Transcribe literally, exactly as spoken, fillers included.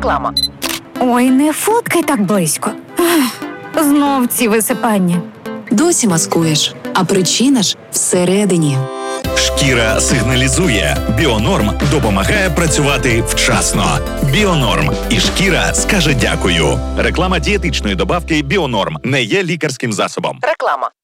Реклама. Ой, не фоткай так близько. Ах, знов ці висипання. Досі маскуєш, а причина ж всередині. Шкіра сигналізує. Біонорм допомагає працювати вчасно. Біонорм. І шкіра скаже дякую. Реклама дієтичної добавки Біонорм не є лікарським засобом. Реклама.